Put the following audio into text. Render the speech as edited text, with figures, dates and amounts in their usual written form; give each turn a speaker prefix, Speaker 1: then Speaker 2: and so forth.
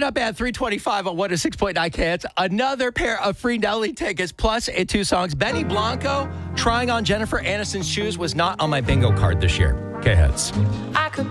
Speaker 1: Coming up at 3:25 on 106.9 KHETS, another pair of free Nelly tickets plus 2 songs. Benny Blanco, Trying on Jennifer Aniston's Shoes, was not on my bingo card this year. KHETS.
Speaker 2: I could